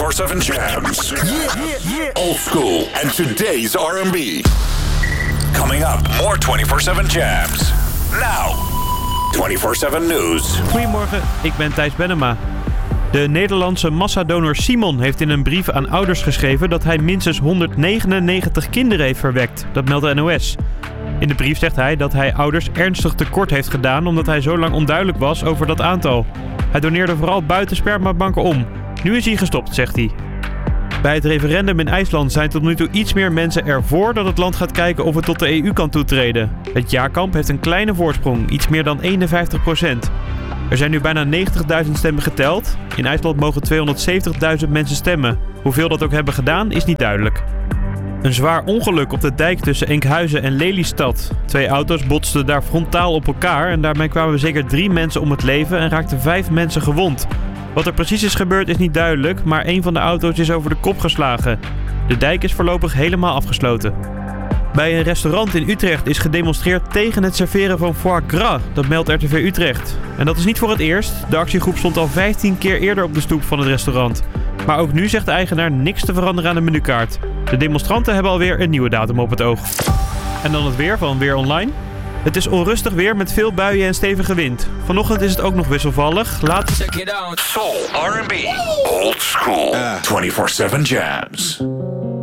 24/7 Jams. Old school and today's R&B. Coming up, more 24/7 Jams. Now, 24/7 News. Goedemorgen, ik ben Thijs Bennema. De Nederlandse massadonor Simon heeft in een brief aan ouders geschreven dat hij minstens 199 kinderen heeft verwekt. Dat meldt de NOS. In de brief zegt hij dat hij ouders ernstig tekort heeft gedaan omdat hij zo lang onduidelijk was over dat aantal. Hij doneerde vooral buiten spermabanken om. Nu is hij gestopt, zegt hij. Bij het referendum in IJsland zijn tot nu toe iets meer mensen ervoor dat het land gaat kijken of het tot de EU kan toetreden. Het ja-kamp heeft een kleine voorsprong, iets meer dan 51%. Er zijn nu bijna 90.000 stemmen geteld. In IJsland mogen 270.000 mensen stemmen. Hoeveel dat ook hebben gedaan is niet duidelijk. Een zwaar ongeluk op de dijk tussen Enkhuizen en Lelystad. 2 auto's botsten daar frontaal op elkaar en daarmee kwamen zeker 3 mensen om het leven en raakten 5 mensen gewond. Wat er precies is gebeurd is niet duidelijk, maar een van de auto's is over de kop geslagen. De dijk is voorlopig helemaal afgesloten. Bij een restaurant in Utrecht is gedemonstreerd tegen het serveren van foie gras, dat meldt RTV Utrecht. En dat is niet voor het eerst. De actiegroep stond al 15 keer eerder op de stoep van het restaurant. Maar ook nu zegt de eigenaar niks te veranderen aan de menukaart. De demonstranten hebben alweer een nieuwe datum op het oog. En dan het weer van Weer Online. Het is onrustig weer met veel buien en stevige wind. Vanochtend is het ook nog wisselvallig. Soul, R&B, old school, 24/7 Jams.